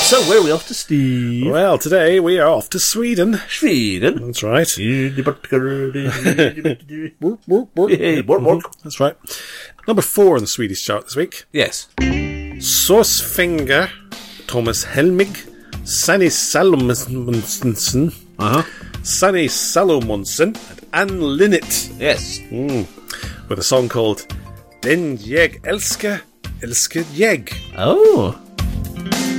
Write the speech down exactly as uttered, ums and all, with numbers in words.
So, where are we off to, Steve? Well, today we are off to Sweden. Sweden. That's right. Work, work, work. Yeah, work, work. That's right. Number four on the Swedish chart this week. Yes. Sourcefinger, Thomas Helmig, Sanny Salomonsen, Uh-huh. Sanny Salomonsen, and Ann Linnet. Yes. Mm. With a song called Den Jag Älskar, Älskar Jag. Oh.